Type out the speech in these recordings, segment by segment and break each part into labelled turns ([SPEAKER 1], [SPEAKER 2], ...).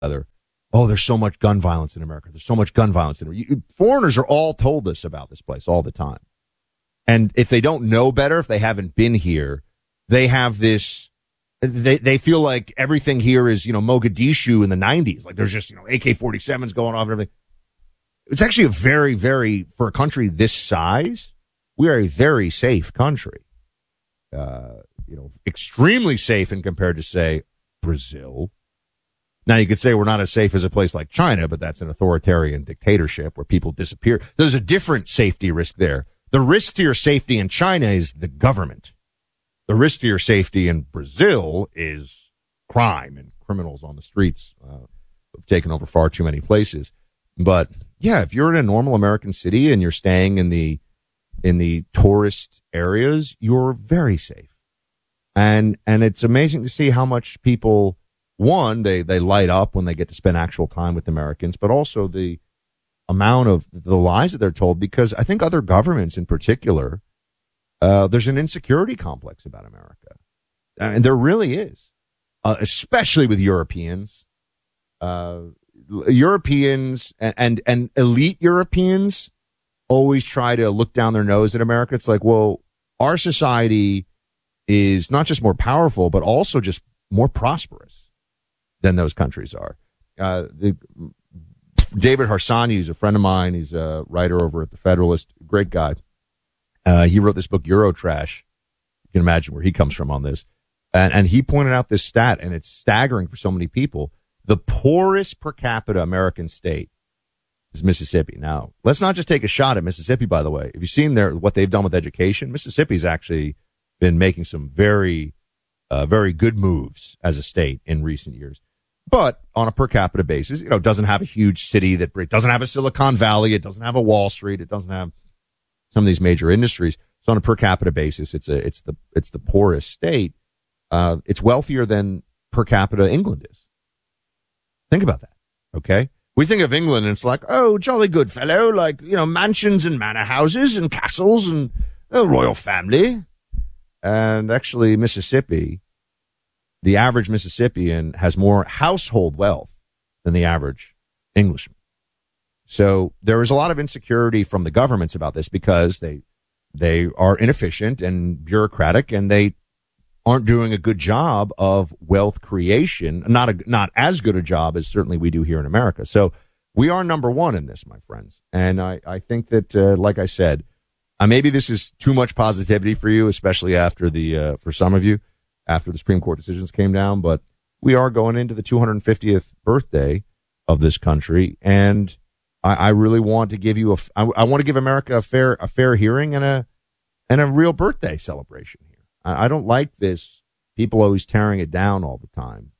[SPEAKER 1] other. Oh, there's so much gun violence in America. There's so much gun violence. Foreigners are all told this about this place all the time. And if they don't know better, if they haven't been here, they have this, they feel like everything here is, Mogadishu in the 90s. Like there's just, AK-47s going off and everything. It's actually a very, very, for a country this size, we are a very safe country. Extremely safe in compared to, say, Brazil. Now, you could say we're not as safe as a place like China, but that's an authoritarian dictatorship where people disappear. There's a different safety risk there. The risk to your safety in China is the government. The risk to your safety in Brazil is crime and criminals on the streets have taken over far too many places. But, yeah, if you're in a normal American city and you're staying in the tourist areas, you're very safe. And it's amazing to see how much people, one, they light up when they get to spend actual time with Americans, but also the amount of the lies that they're told, because I think other governments in particular, there's an insecurity complex about America. And there really is, especially with Europeans. Europeans and elite Europeans always try to look down their nose at America. It's like, well, our society is not just more powerful, but also just more prosperous than those countries are. David Harsanyi is a friend of mine. He's a writer over at The Federalist. Great guy. He wrote this book, Eurotrash. You can imagine where he comes from on this. And he pointed out this stat, and it's staggering for so many people. The poorest per capita American state is Mississippi. Now, let's not just take a shot at Mississippi, by the way. If you've seen what they've done with education, Mississippi's actually been making some very, very good moves as a state in recent years. But on a per capita basis, it doesn't have a huge city it doesn't have a Silicon Valley. It doesn't have a Wall Street. It doesn't have some of these major industries. So on a per capita basis, it's the poorest state. It's wealthier than per capita England is. Think about that. Okay. We think of England and it's like, oh, jolly good fellow, like, mansions and manor houses and castles and a royal family. And actually Mississippi, the average Mississippian has more household wealth than the average Englishman. So there is a lot of insecurity from the governments about this because they are inefficient and bureaucratic, and they aren't doing a good job of wealth creation, not as good a job as certainly we do here in America. So we are number one in this, my friends. And I think that, like I said, maybe this is too much positivity for you, especially after for some of you, after the Supreme Court decisions came down, but we are going into the 250th birthday of this country. And I really want to give you I want to give America a fair hearing and a real birthday celebration here. I don't like this. People always tearing it down all the time.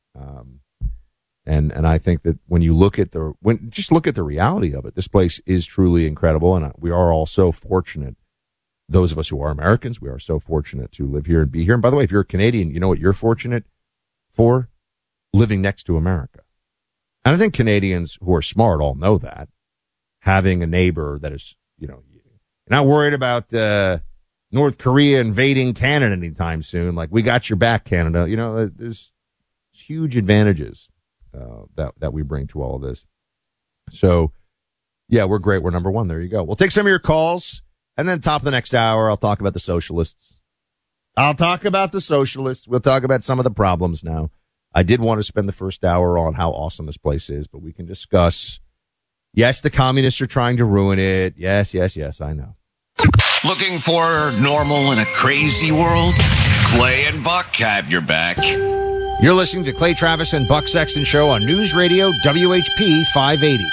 [SPEAKER 1] And I think that when you look at just look at the reality of it, this place is truly incredible. And we are all so fortunate. Those of us who are Americans, we are so fortunate to live here and be here. And by the way, if you're a Canadian, you know what you're fortunate for? Living next to America. And I think Canadians who are smart all know that. Having a neighbor that is, you're not worried about, North Korea invading Canada anytime soon. Like, we got your back, Canada. There's huge advantages that we bring to all of this. So, yeah, we're great. We're number one. There you go. We'll take some of your calls, and then top of the next hour, I'll talk about the socialists. We'll talk about some of the problems now. I did want to spend the first hour on how awesome this place is, but we can discuss. Yes, the communists are trying to ruin it. Yes, I know.
[SPEAKER 2] Looking for normal in a crazy world? Clay and Buck have your back.
[SPEAKER 1] You're listening to Clay Travis and Buck Sexton Show on News Radio WHP 580.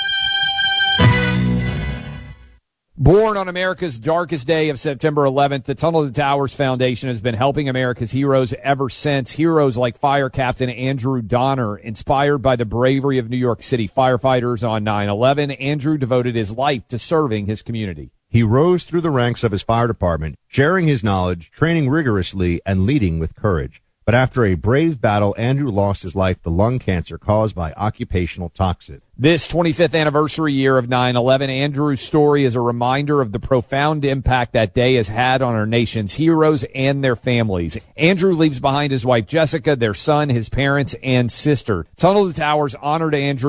[SPEAKER 3] Born on America's darkest day of September 11th, the Tunnel to Towers Foundation has been helping America's heroes ever since. Heroes like Fire Captain Andrew Donner, inspired by the bravery of New York City firefighters on 9/11. Andrew devoted his life to serving his community.
[SPEAKER 1] He rose through the ranks of his fire department, sharing his knowledge, training rigorously, and leading with courage. But after a brave battle, Andrew lost his life to lung cancer caused by occupational toxin.
[SPEAKER 3] This 25th anniversary year of 9/11, Andrew's story is a reminder of the profound impact that day has had on our nation's heroes and their families. Andrew leaves behind his wife Jessica, their son, his parents, and sister. Tunnel to Towers honored Andrew